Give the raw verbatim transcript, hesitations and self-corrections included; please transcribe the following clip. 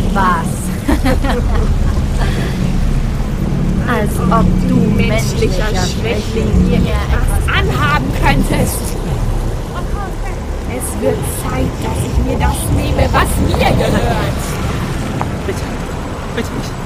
Was? Als ob du, menschlicher Schwächling, mir etwas anhaben könntest. Es wird Zeit, dass ich mir das nehme, was mir gehört. Bitte, bitte nicht.